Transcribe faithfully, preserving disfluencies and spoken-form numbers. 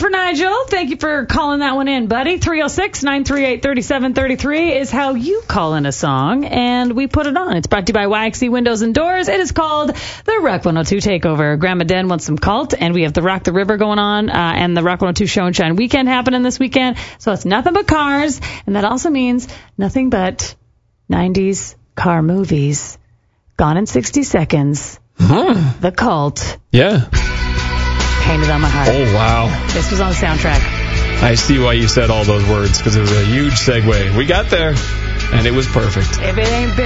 for Nigel. Thank you for calling that one in, buddy. three oh six, nine three eight, three seven three three is how you call in a song, and we put it on. It's brought to you by Y X C Windows and Doors. It is called the Rock one oh two Takeover. Grandma Den wants some cult, and we have the Rock the River going on, uh, and the Rock one oh two Show and Shine weekend happening this weekend. So it's nothing but cars, and that also means nothing but nineties car movies. Gone in sixty seconds. Huh. The Cult. Yeah. Painted on my heart. Oh, wow. This was on the soundtrack. I see why you said all those words, because it was a huge segue. We got there, and it was perfect. If it ain't big.